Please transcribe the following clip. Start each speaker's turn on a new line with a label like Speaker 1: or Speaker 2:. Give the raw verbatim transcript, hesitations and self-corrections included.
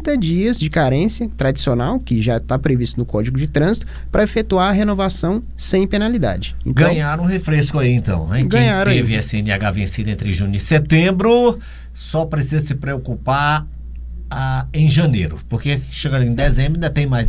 Speaker 1: trinta dias de carência tradicional, que já está previsto no Código de Trânsito, para efetuar a renovação sem penalidade.
Speaker 2: Então, ganharam um refresco aí, então. Hein?
Speaker 1: Ganharam.
Speaker 2: Quem teve S N H vencido entre junho e setembro, só precisa se preocupar ah, em janeiro, porque chegando em dezembro ainda tem mais